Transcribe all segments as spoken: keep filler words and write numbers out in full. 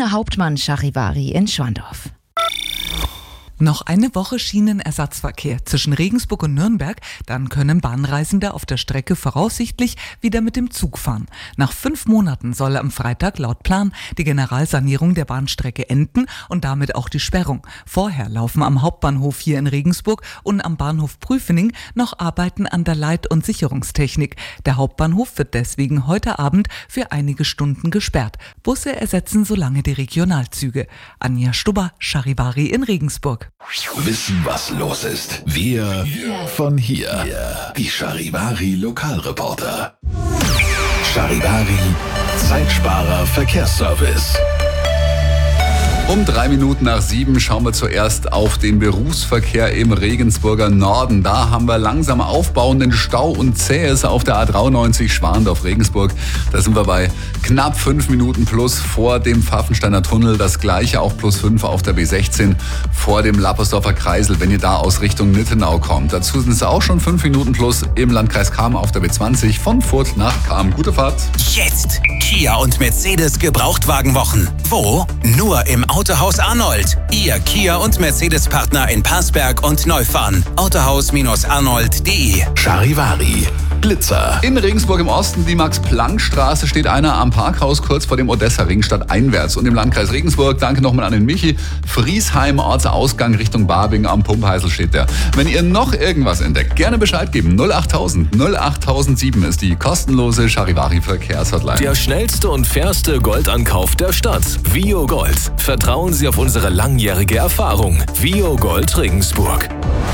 Martina Hauptmann-Charivari in Schwandorf. Noch eine Woche Schienenersatzverkehr zwischen Regensburg und Nürnberg, dann können Bahnreisende auf der Strecke voraussichtlich wieder mit dem Zug fahren. Nach fünf Monaten soll am Freitag laut Plan die Generalsanierung der Bahnstrecke enden und damit auch die Sperrung. Vorher laufen am Hauptbahnhof hier in Regensburg und am Bahnhof Prüfening noch Arbeiten an der Leit- und Sicherungstechnik. Der Hauptbahnhof wird deswegen heute Abend für einige Stunden gesperrt. Busse ersetzen so lange die Regionalzüge. Anja Stubber, Charivari in Regensburg. Wissen, was los ist. Wir von hier. Die Charivari Lokalreporter. Charivari Zeitsparer Verkehrsservice. Um drei Minuten nach sieben schauen wir zuerst auf den Berufsverkehr im Regensburger Norden. Da haben wir langsam aufbauenden Stau und Zähes auf der A dreiundneunzig Schwandorf-Regensburg. Da sind wir bei knapp fünf Minuten plus vor dem Pfaffensteiner Tunnel. Das gleiche auch plus fünf auf der B sechzehn vor dem Lappersdorfer Kreisel, wenn ihr da aus Richtung Nittenau kommt. Dazu sind es auch schon fünf Minuten plus im Landkreis Cham auf der B zwanzig von Furth nach Cham. Gute Fahrt. Jetzt Kia und Mercedes Gebrauchtwagenwochen. Wo? Nur im Autohaus Arnold. Ihr Kia und Mercedes-Partner in Passberg und Neufahren. Autohaus-arnold punkt de. Charivari Blitzer. In Regensburg im Osten, die Max-Planck-Straße, steht einer am Parkhaus kurz vor dem Odessa-Ring stadteinwärts. Und im Landkreis Regensburg, danke nochmal an den Michi, Friesheim, Ortsausgang Richtung Barbing am Pumpheißel steht der. Wenn ihr noch irgendwas entdeckt, gerne Bescheid geben. null achttausend null achttausendsieben ist die kostenlose Charivari-Verkehrshotline. Der schnellste und fairste Goldankauf der Stadt. Vio Gold. Vertrauen Sie auf unsere langjährige Erfahrung. Vio Gold Regensburg.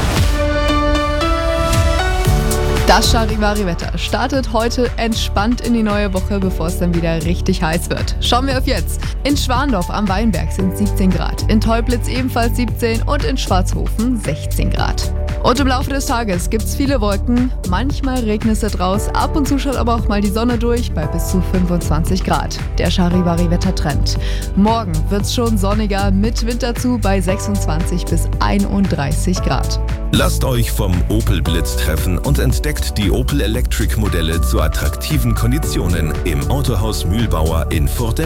Das Charivari-Wetter startet heute entspannt in die neue Woche, bevor es dann wieder richtig heiß wird. Schauen wir auf jetzt. In Schwandorf am Weinberg sind siebzehn Grad, in Teublitz ebenfalls siebzehn und in Schwarzhofen sechzehn Grad. Und im Laufe des Tages gibt's viele Wolken, manchmal regnet es draus, ab und zu schaut aber auch mal die Sonne durch bei bis zu fünfundzwanzig Grad. Der Charivari-Wettertrend. Morgen wird's schon sonniger mit Wind dazu bei sechsundzwanzig bis einunddreißig Grad. Lasst euch vom Opel Blitz treffen und entdeckt die Opel Electric Modelle zu attraktiven Konditionen im Autohaus Mühlbauer in Furth.